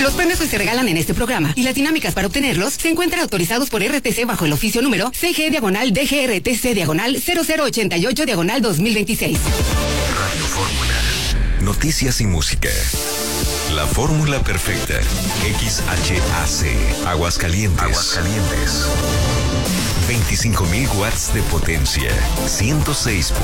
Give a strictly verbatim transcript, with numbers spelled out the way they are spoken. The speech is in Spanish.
Los premios que se regalan en este programa y las dinámicas para obtenerlos se encuentran autorizados por R T C bajo el oficio número C G diagonal D G R T C diagonal cero cero ochenta y ocho diagonal dos mil veintiséis. Radio Fórmula. Noticias y música. La fórmula perfecta. X H A C. Aguascalientes. Aguascalientes. veinticinco mil watts de potencia. ciento seis